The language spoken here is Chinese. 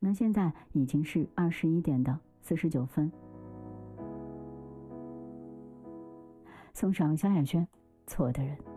那现在已经是21:49。送上萧亚轩《错的人》。